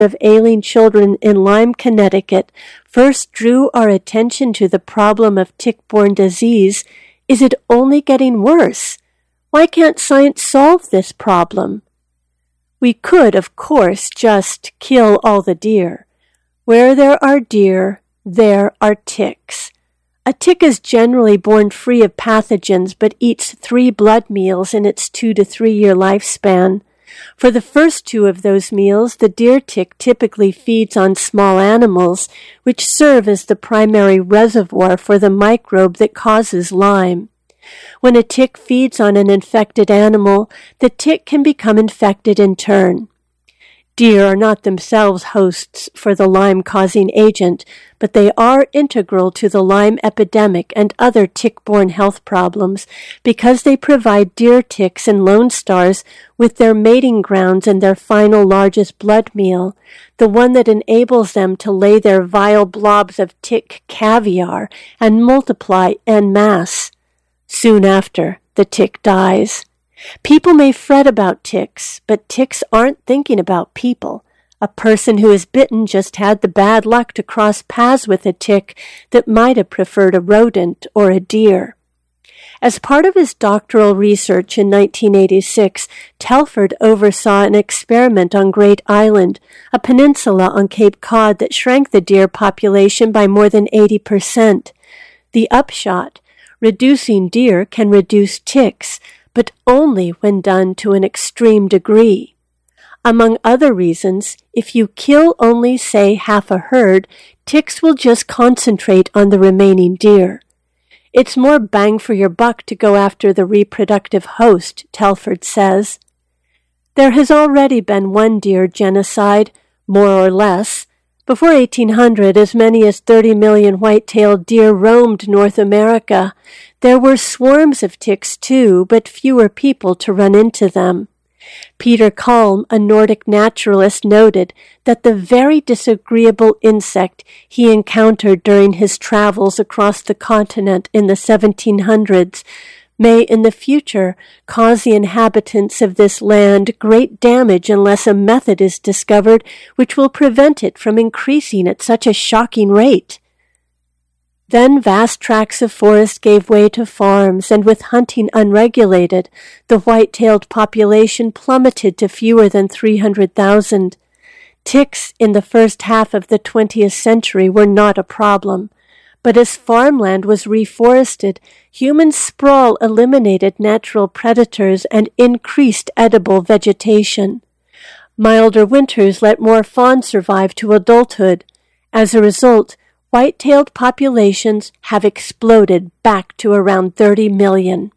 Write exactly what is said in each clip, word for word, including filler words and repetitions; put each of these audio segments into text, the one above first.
of ailing children in Lyme, Connecticut, first drew our attention to the problem of tick-borne disease, is it only getting worse? Why can't science solve this problem? We could, of course, just kill all the deer. Where there are deer, there are ticks. A tick is generally born free of pathogens but eats three blood meals in its two to three year lifespan. For the first two of those meals, the deer tick typically feeds on small animals, which serve as the primary reservoir for the microbe that causes Lyme. When a tick feeds on an infected animal, the tick can become infected in turn. Deer are not themselves hosts for the Lyme-causing agent, but they are integral to the Lyme epidemic and other tick-borne health problems because they provide deer ticks and lone stars with their mating grounds and their final largest blood meal, the one that enables them to lay their vile blobs of tick caviar and multiply en masse. Soon after, the tick dies. People may fret about ticks, but ticks aren't thinking about people. A person who is bitten just had the bad luck to cross paths with a tick that might have preferred a rodent or a deer. As part of his doctoral research in nineteen eighty-six, Telford oversaw an experiment on Great Island, a peninsula on Cape Cod that shrank the deer population by more than eighty percent. The upshot: reducing deer can reduce ticks, but only when done to an extreme degree. Among other reasons, if you kill only, say, half a herd, ticks will just concentrate on the remaining deer. It's more bang for your buck to go after the reproductive host, Telford says. There has already been one deer genocide, more or less. Before eighteen hundred, as many as thirty million white-tailed deer roamed North America. There were swarms of ticks, too, but fewer people to run into them. Peter Kalm, a Nordic naturalist, noted that the very disagreeable insect he encountered during his travels across the continent in the seventeen hundreds may in the future cause the inhabitants of this land great damage unless a method is discovered which will prevent it from increasing at such a shocking rate. Then vast tracts of forest gave way to farms, and with hunting unregulated, the white-tailed population plummeted to fewer than three hundred thousand. Ticks in the first half of the twentieth century were not a problem. But as farmland was reforested, human sprawl eliminated natural predators and increased edible vegetation. Milder winters let more fawns survive to adulthood. As a result, white-tailed populations have exploded back to around thirty million.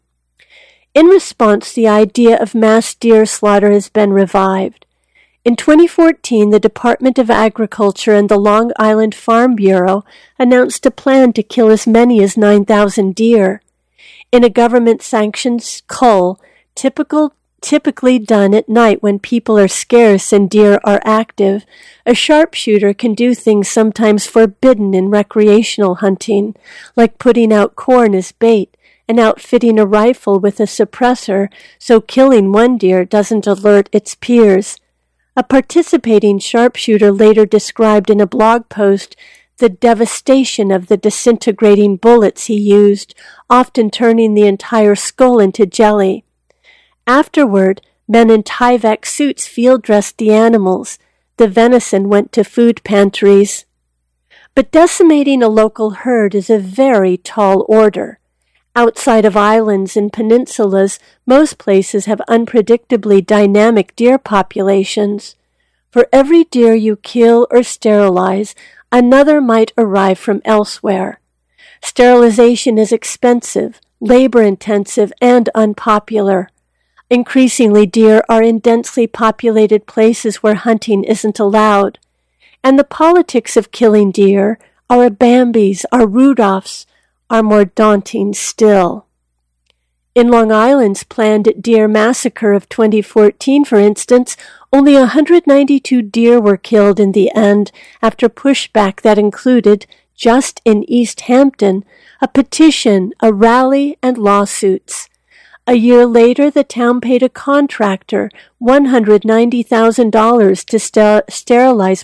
In response, the idea of mass deer slaughter has been revived. In twenty fourteen, the Department of Agriculture and the Long Island Farm Bureau announced a plan to kill as many as nine thousand deer. In a government-sanctioned cull, typical, typically done at night when people are scarce and deer are active, a sharpshooter can do things sometimes forbidden in recreational hunting, like putting out corn as bait and outfitting a rifle with a suppressor so killing one deer doesn't alert its peers. A participating sharpshooter later described in a blog post the devastation of the disintegrating bullets he used, often turning the entire skull into jelly. Afterward, men in Tyvek suits field-dressed the animals. The venison went to food pantries. But decimating a local herd is a very tall order. Outside of islands and peninsulas, most places have unpredictably dynamic deer populations. For every deer you kill or sterilize, another might arrive from elsewhere. Sterilization is expensive, labor-intensive, and unpopular. Increasingly, deer are in densely populated places where hunting isn't allowed. And the politics of killing deer, our Bambis, our Rudolphs, are more daunting still. In Long Island's planned deer massacre of twenty fourteen, for instance, only one hundred ninety-two deer were killed in the end after pushback that included, just in East Hampton, a petition, a rally, and lawsuits. A year later, the town paid a contractor one hundred ninety thousand dollars to ster- sterilize